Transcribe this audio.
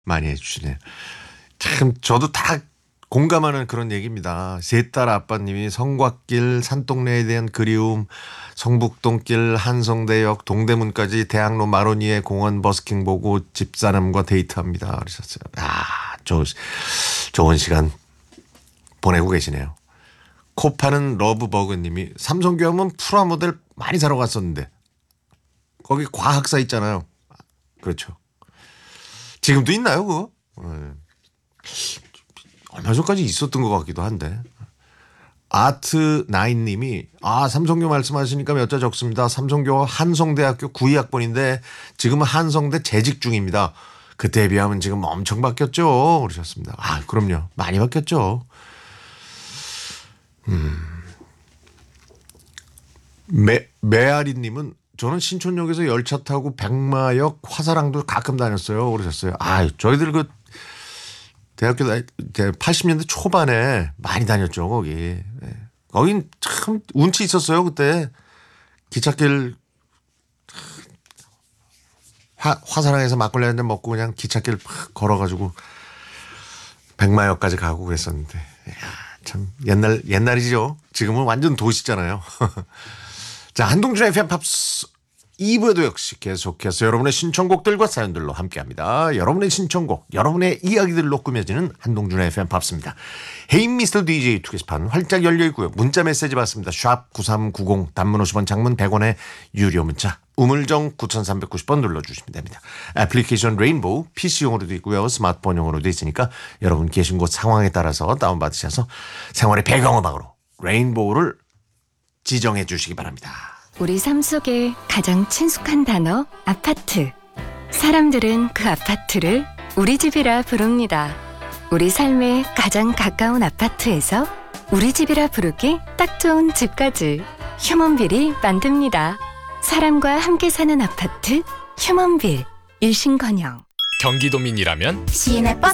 많이 해주시네요. 참 저도 다 공감하는 그런 얘기입니다. 세 딸 아빠님이 성곽길 산동네에 대한 그리움, 성북동길 한성대역 동대문까지 대학로 마로니에 공원 버스킹 보고 집사람과 데이트합니다. 그러셨어요. 좋은 시간 보내고 계시네요. 코파는 러브버그님이 삼성교 하면 프라모델 많이 사러 갔었는데 거기 과학사 있잖아요. 그렇죠. 지금도 있나요 그거? 얼마 전까지 있었던 것 같기도 한데. 아트9님이 삼성교 말씀하시니까 몇 자 적습니다. 삼성교 한성대학교 92학번인데 지금은 한성대 재직 중입니다. 그때에 비하면 지금 엄청 바뀌었죠. 그러셨습니다. 그럼요. 많이 바뀌었죠. 메아리님은 저는 신촌역에서 열차 타고 백마역 화사랑도 가끔 다녔어요. 그러셨어요. 저희들 그 대학교 80년대 초반에 많이 다녔죠. 거기. 거긴 참 운치 있었어요. 그때 기찻길 화사랑에서 막걸리 한 잔 먹고 그냥 기찻길 걸어가지고 백마역까지 가고 그랬었는데 참 옛날이죠. 지금은 완전 도시잖아요. 자, 한동준의 FM 팝스 2부에도 역시 계속해서 여러분의 신청곡들과 사연들로 함께합니다. 여러분의 신청곡, 여러분의 이야기들로 꾸며지는 한동준의 FM 팝스입니다. 헤이 미스터 DJ 투게시판 활짝 열려있고요. 문자 메시지 받습니다. 샵 9390 단문 50원 장문 100원의 유료 문자 우물정 9390번 눌러주시면 됩니다. 애플리케이션 레인보우 PC용으로도 있고요. 스마트폰용으로도 있으니까 여러분 계신 곳 상황에 따라서 다운받으셔서 생활의 배경음악으로 레인보우를 지정해 주시기 바랍니다. 우리 삶 속에 가장 친숙한 단어 아파트. 사람들은 그 아파트를 우리 집이라 부릅니다. 우리 삶에 가장 가까운 아파트에서 우리 집이라 부르기 딱 좋은 집까지 휴먼빌이 만듭니다. 사람과 함께 사는 아파트 휴먼빌. 일신건영. 경기도민이라면 시내버스